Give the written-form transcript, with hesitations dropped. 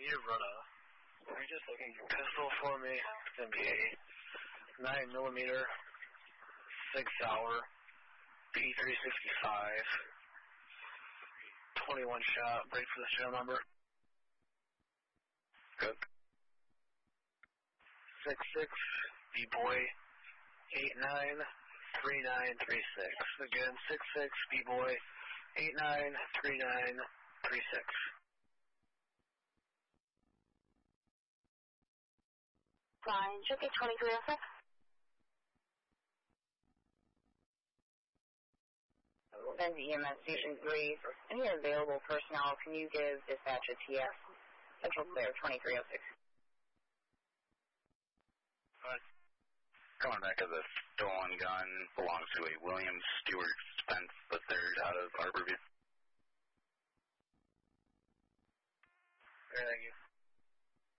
your runoff. Are you just looking for pistol for me? It's going to be a 9mm, 6-hour, P365, 21 shot. Wait for the serial number. Good. 66 B-Boy 893936. Again, 66 B-Boy 893936. Fine. Should be 2306. Then to EMS Station 3. For any available personnel, can you give dispatch a TF? Central Clear 2306. Coming back to the stolen gun belongs to a William Stewart Spence III out of Harborview. Thank you.